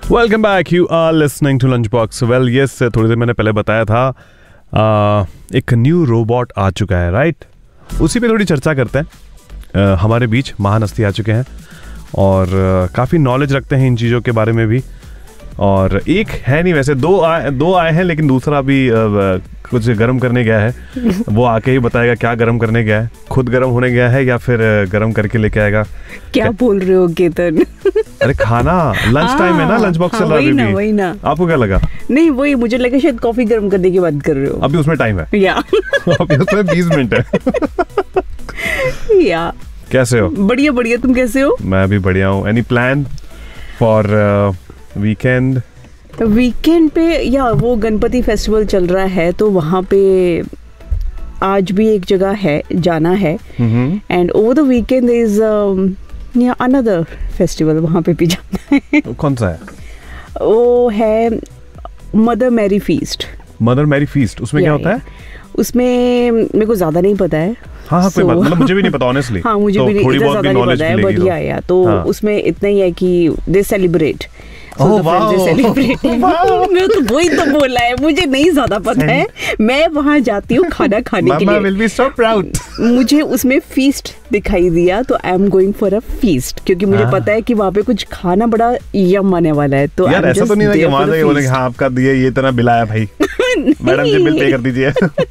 Welcome back, you are listening to lunch box. Well yes, थोड़ी देर मैंने पहले बताया था एक न्यू रोबोट आ चुका है, राइट? उसी पे थोड़ी चर्चा करते हैं। हमारे बीच महान हस्ती आ चुके हैं और काफ़ी नॉलेज रखते हैं इन चीज़ों के बारे में भी। और एक है नहीं, वैसे दो आए हैं, लेकिन दूसरा भी कुछ गर्म करने गया है। वो आके ही बताएगा क्या गर्म करने गया है, खुद गर्म होने गया है या फिर गर्म करके लेके आएगा। क्या बोल रहे हो केतन? अरे खाना, लंच टाइम है ना, लंच बॉक्स चल रहा है। वही ना। आपको क्या लगा? नहीं वही, मुझे लगा शायद कॉफी गर्म करने की बात कर रहे हो। अभी उसमें टाइम है। या अभी उसमें 20 मिनट है। या कैसे हो? बढ़िया बढ़िया, तुम कैसे हो? मैं भी बढ़िया हूँ। Any plan for weekend? Weekend पे या वो गणपति फेस्टिवल चल रहा है, तो वहाँ पे आज भी एक जगह है, जाना है। And over the weekend is another festival, वहाँ पे भी जाना है। कौन सा है? वो है mother Mary feast. Mother Mary feast, उसमें क्या होता है? उसमें मेरे को ज्यादा नहीं पता है। हाँ, कोई बात, मतलब मुझे भी नहीं पता ऑनेस्टली। हाँ, मुझे भी थोड़ी बहुत ज्यादा नहीं पता है, बट या तो उसमें इतना ही है कि दे सेलिब्रेट। मैं तो वही तो बोला है, मुझे नहीं ज्यादा पता है। मैं वहाँ जाती हूँ खाना खाने के लिए। will be so proud. मुझे उसमें फीस्ट दिखाई दिया, तो I am going for a feast, क्योंकि मुझे पता है कि वहाँ पे कुछ खाना बड़ा यम आने वाला है। तो यार ऐसा तो नहीं है कि वहाँ बोलेंगे हाँ आपका दिए ये इतना बिल आया भाई, मैडम जी बिल पे कर दीजिए।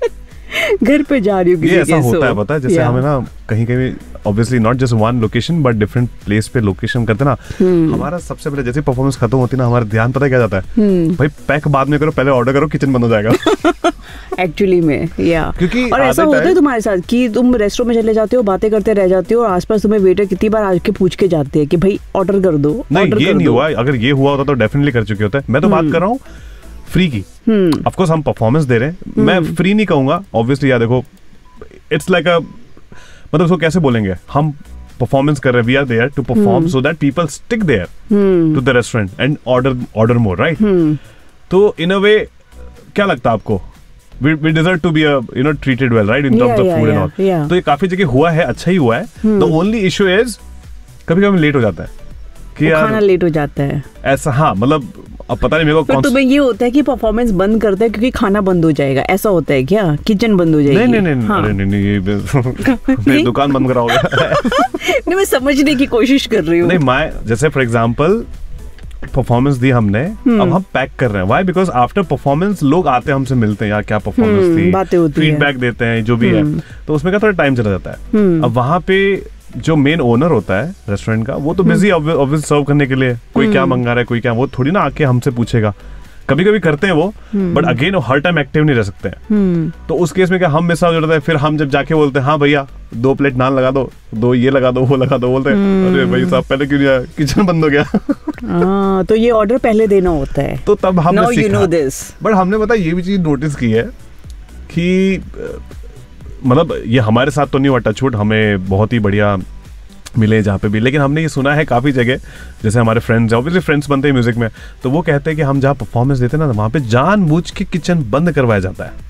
घर पे जा रही हूँ। ये ऐसा होता है, पता है, जैसे हमें ना कहीं कहीं obviously not just one location but different place पे लोकेशन करते ना, हमारा सबसे पहले जैसे परफॉर्मेंस खत्म होती है ना, हमारा ध्यान पता है क्या जाता है? भाई पैक बाद में करो, पहले ऑर्डर करो, किचन बंद हो जाएगा। एक्चुअली में या क्योंकि और ऐसा होता है तुम्हारे साथ कि तुम रेस्टोरेंट में चले जाते हो, बातें करते रह जाते हो और आसपास तुम्हें वेटर कितनी बार आके पूछ के जाते हैं कि भाई ऑर्डर कर दो। नहीं, ये नहीं हुआ। अगर ये हुआ होता तो डेफिनेटली कर चुके होते। मैं तो बात कर रहा हूँ फ्री की। ऑफ कोर्स हम परफॉर्मेंस दे रहे हैं, मैं फ्री नहीं कहूंगा ऑब्वियसली। यार देखो, इट्स लाइक अ, मतलब उसको कैसे बोलेंगे, हम परफॉर्मेंस कर रहे हैं, we are there to perform so that people stick there to the restaurant and order more, right? तो इन अ वे क्या लगता है आपको? we deserve to be treated well, right, in terms of food and all. तो ये काफी जगह हुआ है, अच्छा ही हुआ है। The only issue is कभी कभी लेट हो जाता है कि यार खाना लेट हो जाता है ऐसा। हाँ, मतलब अब पता नहीं मेरे को। तुम्हें ये होता है कि परफॉर्मेंस बंद करता है क्योंकि खाना बंद हो जाएगा, ऐसा होता है क्या? किचन बंद हो जाएगी? नहीं, ये दुकान बंद कराओगे? नहीं, मैं समझने की कोशिश कर रही हूँ। नहीं, मैं जैसे फॉर एग्जांपल परफॉर्मेंस दी हमने, अब हम पैक कर रहे हैं। व्हाई? बिकॉज आफ्टर परफॉर्मेंस लोग आते हैं, हमसे मिलते हैं, यार क्या परफॉर्मेंस थी, बातें होती हैं, फीडबैक देते हैं, जो भी है। तो उसमें का थोड़ा टाइम चला जाता है। अब वहां पे जो मेन ओनर होता है रेस्टोरेंट का, वो तो बिजी ऑब्वियस सर्व करने के लिए, कोई क्या मंगा रहा है, कोई क्या, वो थोड़ी ना आके हमसे पूछेगा। कभी कभी करते हैं वो, but again her time active नहीं रह सकते हैं। तो उस केस में क्या हम मिस आउट होता है। फिर हम जब जाके बोलते हैं हाँ भैया 2 प्लेट नान लगा दो, 2 ये लगा दो, वो लगा दो, बोलते हैं अरे भाई साहब पहले क्यों नहीं आया, किचन बंद हो गया। तो ये ऑर्डर पहले देना होता है। तो तब हमने सीखा, बट हमने पता ये भी चीज नोटिस की है कि मतलब ये हमारे साथ तो नहीं हुआ, टचवुड, हमें बहुत ही बढ़िया मिले जहाँ पे भी, लेकिन हमने ये सुना है काफ़ी जगह, जैसे हमारे फ्रेंड्स हैं, ऑब्वियसली फ्रेंड्स बनते हैं म्यूजिक में, तो वो कहते हैं कि हम जहाँ परफॉर्मेंस देते हैं ना, वहाँ पे जानबूझ के किचन बंद करवाया जाता है,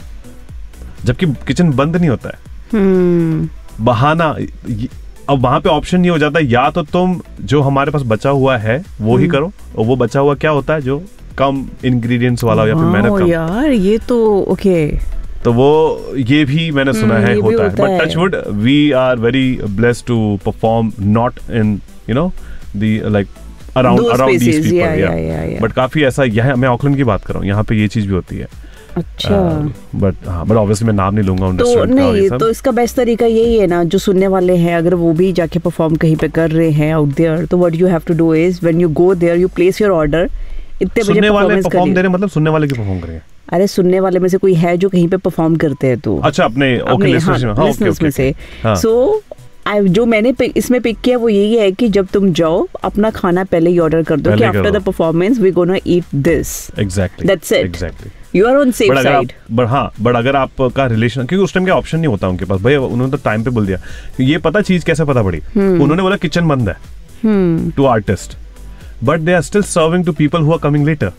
जबकि किचन बंद नहीं होता है। बहाना। अब वहाँ पे ऑप्शन नहीं हो जाता, या तो तुम जो हमारे पास बचा हुआ है वो ही करो, और वो बचा हुआ क्या होता है जो कम इंग्रेडिएंट्स वाला या फिर मेहनत कम। यार ये तो ओके। तो वो ये भी मैंने सुना है होता है। But touch wood, we are very blessed to perform not in the like around these people. But काफी ऐसा, यह मैं ऑकलैंड की बात कर रहा हूँ, यहाँ पे ये चीज भी होती है। अच्छा। बट ऑब्वियसली मैं नाम नहीं लूंगा उन रेस्टोरेंट का। नहीं, तो इसका बेस्ट तरीका यही है ना, जो सुनने वाले हैं अगर वो भी जाके परफॉर्म कहीं पे कर रहे हैं आउट देयर, तो what you have to do is when you go there, you place your order. इतने बजे सुनने वाले परफॉर्म दे रहे, मतलब सुनने वाले क्यों परफॉर्म करेंगे? अरे सुनने वाले में से कोई है जो कहीं पे परफॉर्म करते हैं, तो अच्छा अपने लिसनर्स में से। सो जो मैंने इसमें पिक किया वो यही है कि जब तुम जाओ अपना खाना पहले ही ऑर्डर कर दो कि after the performance we gonna eat this. Exactly, that's it, exactly. You are on safe side. But अगर आपका रिलेशन, क्योंकि उस टाइम का ऑप्शन नहीं होता उनके पास, भाई उन्होंने तो टाइम पे बोल दिया। ये पता चीज कैसे पता पड़ी? उन्होंने बोला किचन बंद है to artist, but they are still serving to people who are coming letter.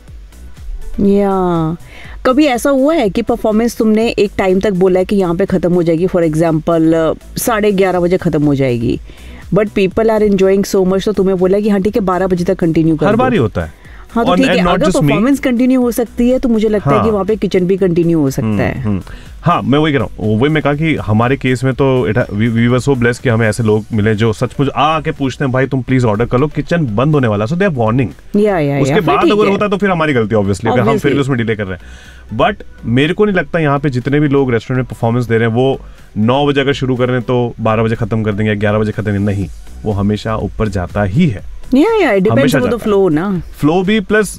या कभी ऐसा हुआ है कि परफॉर्मेंस तुमने एक टाइम तक बोला है कि यहाँ पे खत्म हो जाएगी, फॉर एग्जांपल 11:30 बजे खत्म हो जाएगी, but people are enjoying so much, तो तुम्हें बोला कि हाँ ठीक है 12 बजे तक कंटिन्यू कर? हर बार ही होता है। हाँ तो ठीक है, अगर परफॉर्मेंस कंटिन्यू हो सकती है तो मुझे लगता है कि वहाँ पे किचन भी कंटिन्यू हो सकता है। हाँ, मैं वही कह रहा हूँ, वही मैं कहा कि हमारे केस में तो वी वर सो ब्लेस्ड कि हमें ऐसे लोग मिले जो सचमुच आके पूछते हैं भाई तुम प्लीज ऑर्डर कर लो, किचन बंद होने वाला, सो दे आर वार्निंग। उसके बाद अगर होता है तो फिर हमारी गलती ऑब्वियसली, अगर हम फिर भी उसमें डिले कर रहे हैं। बट मेरे को नहीं लगता यहाँ पे जितने भी लोग रेस्टोरेंट में परफॉर्मेंस दे रहे हैं वो 9 बजे अगर शुरू कर रहे हैं तो 12 बजे खत्म कर देंगे, 11 बजे खत्म करेंगे, नहीं, वो हमेशा ऊपर जाता ही है। फ्लो ना, फ्लो भी प्लस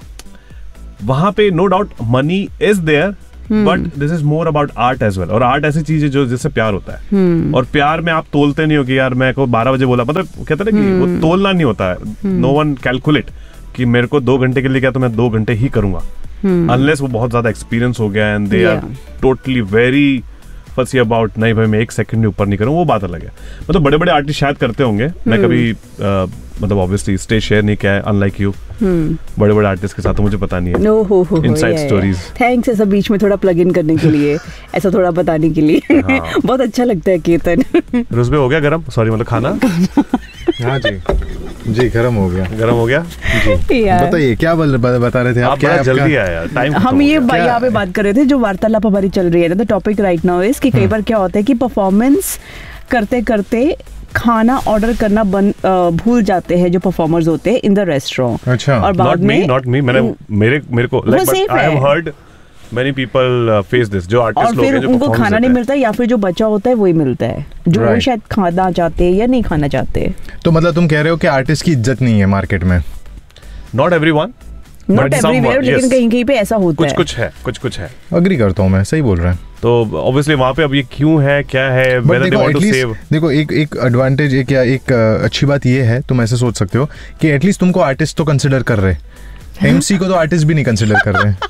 वहां पे no doubt money is there, but this is more about art as well. और आर्ट ऐसी चीज है जो जिससे प्यार होता है, और प्यार में आप तोलते नहीं हो कि यार मैं को 12 बजे बोला, मतलब कहते हैं ना कि वो तोलना नहीं होता है। नो वन कैलकुलेट कि मेरे को 2 घंटे के लिए क्या तो मैं 2 घंटे ही करूंगा, अनलेस वो बहुत ज्यादा एक्सपीरियंस हो गया and they are totally very फसी अबाउट नहीं भाई मैं 1 सेकंड भी ऊपर नहीं करूँ, वो बात अलग है। मतलब बड़े बड़े आर्टिस्ट शायद करते होंगे, मैं कभी मतलब ऑब्वियसली स्टेज शेयर नहीं किया है, अनलाइक यू बड़े बड़े आर्टिस्ट के साथ, तो मुझे पता नहीं है इनसाइड स्टोरीज। थैंक्स ऐसा बीच में थोड़ा प्लग इन करने के लिए, ऐसा थोड़ा बताने के लिए। बहुत अच्छा लगता है कीर्तन। रुस्बे हो गया गरम, सॉरी मतलब खाना? हाँ जी गरम हो गया जी। बताइए क्या बता रहे थे आप? क्या जल्दी आया टाइम? हम ये यहाँ पे बात कर रहे थे, जो वार्तालाप हमारी चल रही है ना, the topic right now is कि कई बार क्या होता है कि परफॉर्मेंस करते करते खाना ऑर्डर करना भूल जाते हैं जो परफॉर्मर्स होते हैं इन द रेस्टोरेंट। अच्छा, और बाद में नॉट मी, मेरे को like I have heard many people face this, जो आर्टिस्ट लोग हैं जो उनको खाना नहीं मिलता या फिर जो बचा होता है वही मिलता है, जो वो शायद खाना चाहते हैं या नहीं खाना चाहते। तो मतलब तुम कह रहे हो कि आर्टिस्ट की इज्जत नहीं है मार्केट में? नॉट एवरीवन, नॉट एवरीवेयर, लेकिन कहीं कहीं पे ऐसा होता है। कुछ है। अग्री करता हूँ मैं, सही बोल रहे हैं। तो ऑब्वियसली वहाँ पे अब ये क्यों है, क्या है, whether they want to save। देखो एक एडवांटेज एक अच्छी बात ये है, तुम ऐसे सोच सकते हो कि एटलीस्ट तुमको आर्टिस्ट तो कंसिडर कर रहे, एमसी को तो आर्टिस्ट भी नहीं कंसिडर कर रहे।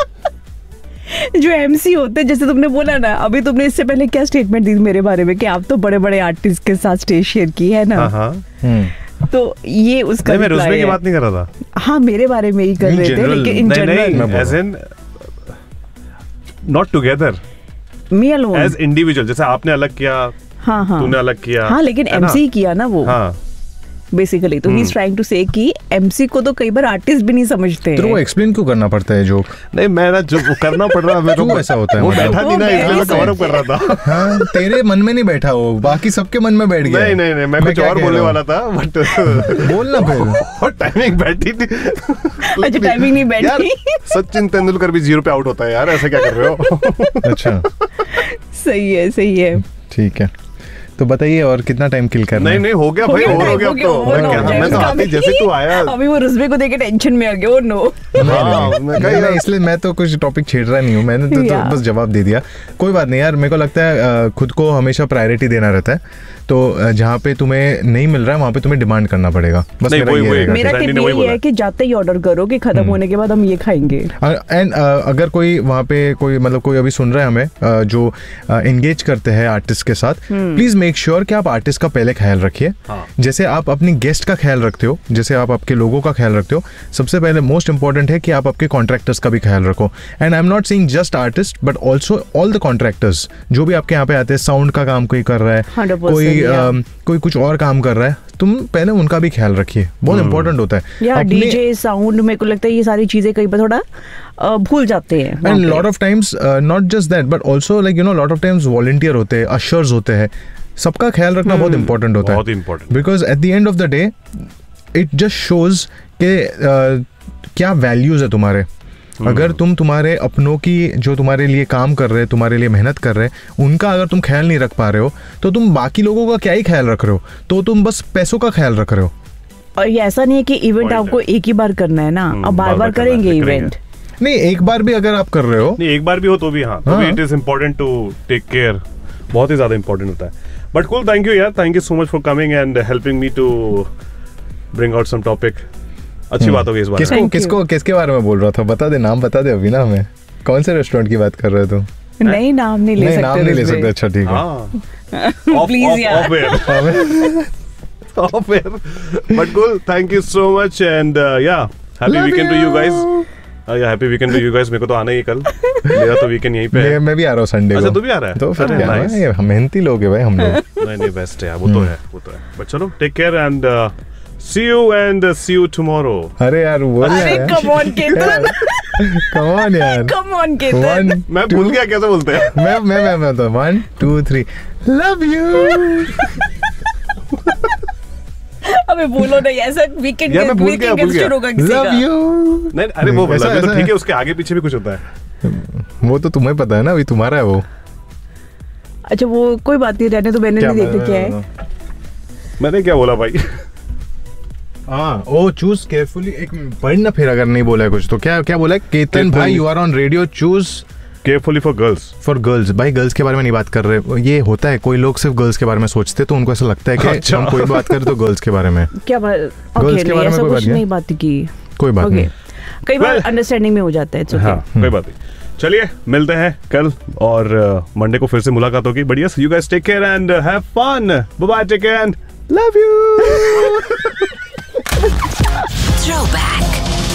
जो एमसी होते हैं, जैसे तुमने बोला ना अभी, तुमने इससे पहले क्या स्टेटमेंट दी मेरे बारे में कि आप तो बड़े बड़े आर्टिस्ट के साथ स्टेज शेयर की है ना। तो ये उसका मैं रुस्बे की बात नहीं कर रहा था। हाँ, मेरे बारे में ही कर रहे थे, लेकिन in general as in not together, me alone, as individual, जैसे आपने अलग किया, हाँ, तूने अलग किया, हाँ, लेकिन एमसी किया ना वो, हाँ बेसिकली। तो ही इज ट्राइंग टू से कि एमसी को तो कई बार आर्टिस्ट भी नहीं समझते। तो वो एक्सप्लेन क्यों करना पड़ता है जोक? नहीं, मैं ना जो करना पड़ रहा है मेरे को, ऐसा होता है, वो बैठा नहीं ना, इसलिए मैं कवर अप कर रहा था। हाँ, तेरे मन में नहीं बैठा हो, बाकी सबके मन में बैठ गया। नहीं, मैं कुछ और बोलने वाला था, बट बोलना फिर। और टाइमिंग बैठी थी। अच्छा, टाइमिंग नहीं बैठी। सचिन तेंदुलकर भी 0 पे आउट होता है यार, ऐसे क्या कर रहे हो? अच्छा, सही है, ठीक है। तो बताइए और कितना टाइम किल करना है? नहीं हो गया भाई, हो गया अब तो। मैं तो आते जैसे तू आया, अभी वो रुस्बे को देख के टेंशन में आ गया। ओ नो, मैं इसलिए मैं तो कुछ टॉपिक छेड़ रहा नहीं हूँ, मैंने तो बस जवाब दे दिया। कोई बात नहीं यार, मेरे को लगता है खुद को हमेशा प्रायोरिटी देना रहता है। तो जहाँ पे तुम्हें नहीं मिल रहा है वहाँ पे तुम्हें डिमांड करना पड़ेगा। बस मेरा टिप यही है कि जाते ही ऑर्डर करो कि खत्म होने के बाद हम ये खाएंगे। एंड अगर कोई वहाँ पे कोई अभी सुन रहा है हमें, जो एंगेज करते हैं आर्टिस्ट के साथ, प्लीज मेक श्योर कि आप आर्टिस्ट का पहले ख्याल रखिए। जैसे आप अपनी गेस्ट का ख्याल रखते हो, जैसे आप आपके लोगों का ख्याल रखते हो, सबसे पहले मोस्ट इंपॉर्टेंट है कि आप आपके कॉन्ट्रैक्टर्स का भी ख्याल रखो। And I am not saying just artist but also all the contractors जो भी आपके यहाँ पे आते हैं। साउंड का काम कोई कर रहा है, कोई कुछ और काम कर रहा है, तुम पहले उनका भी ख्याल रखिए, बहुत इंपॉर्टेंट होता है। डीजे साउंड, मेरे को लगता है ये सारी चीजें कई बार थोड़ा भूल जाते हैं। And lot of times not just that but also like lot of times volunteer होते हैं, अशर्स होते हैं, सबका ख्याल रखना बहुत इंपॉर्टेंट होता है। Because at the end of the day it just shows के क्या वैल्यूज है तुम्हारे। अगर तुम्हारे अपनों की जो तुम्हारे लिए काम कर रहे हैं, तुम्हारे लिए मेहनत कर रहे हैं, उनका अगर तुम ख्याल नहीं रख पा रहे हो तो तुम बाकी लोगों का क्या ही ख्याल रख रहे हो, तो तुम बस पैसों का ख्याल रख रहे हो। और ये ऐसा नहीं है कि इवेंट आपको एक ही बार करना है ना, अब बार-बार करेंगे इवेंट। नहीं, एक बार भी अगर आप कर रहे हो, नहीं एक बार भी हो तो भी, हाँ तो it is important to take care, बहुत ही ज्यादा इम्पोर्टेंट होता है। बट कूल, थैंक यू यार, thank you so much for coming and helping me to bring out some topic. अच्छी बात हो गई इस बार। किसके बारे में बोल रहा था? बता दे, नाम बता दे अभी ना हमें। कौन से रेस्टोरेंट की बात कर रहे हो? नहीं, नाम नहीं ले सकते। नाम नहीं ले सकते, अच्छा ठीक है। प्लीज यार। But cool, thank you so much and yeah, happy weekend to you guys. या happy weekend to you guys. मेरे को तो आना ही कल, मेरा तो वीकेंड यहीं पे है। मैं भी आ रहा हूँ संडे को। अच्छा, तू भी आ रहा है? तो फिर क्या है, मेहनती लोग हैं भाई हम लोग। नहीं बेस्ट है, वो तो है। बट चलो, take care and See you and see you tomorrow. अरे यार बोल अरे come on Ketan, come on यार, come on केतन. One, मैं भूल गया कैसे बोलते हैं. मैं तो 1 2 3 love you. अबे बोलो नहीं ऐसा वीकेंड यार, मैं भूल गया. शुरू होगा किसी Love का. you. नहीं, अरे वो ऐसा- लव यू तो ऐसा ठीक है। है, उसके आगे पीछे भी कुछ होता है. वो तो तुम्हें पता है ना, अभी तुम्हारा है वो. अच्छा वो कोई बात नहीं, रहने तो मैंने नहीं देखा क्या है. मैंने क्या बोला भाई. हाँ, ओ चूज केयरफुली. एक पढ़ना फिर अगर नहीं बोला है कुछ तो क्या बोला है केतन भाई. You are on radio, choose carefully for girls. For girls. भाई गर्ल्स के बारे में नहीं बात कर रहे. ये होता है, कोई लोग सिर्फ गर्ल्स के बारे में सोचते, तो उनको ऐसा लगता है कि अच्छा। हम कोई बात करें तो गर्ल्स के बारे में. क्या बात. Girls ओके के बारे में ऐसा कोई कुछ बात नहीं. नहीं बात की. कोई बात ओके नहीं. कई बार Well- अंडरस्टैंडिंग में हो जाता है. It's okay. हाँ, कोई बात नहीं. चलिए मिलते हैं कल और मंडे को फिर से मुलाकात होगी. बढ़िया. You guys take care and have fun. Bye bye. Take care and love you. Throwback.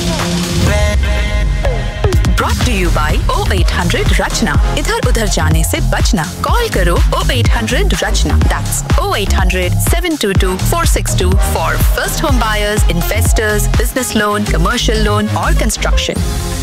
Brought to you by 0800 Rachna. इधर उधर जाने से बचना. कॉल करो 0800 Rachna. That's 0800 722 462 for first home buyers, investors, business loan, commercial loan or construction.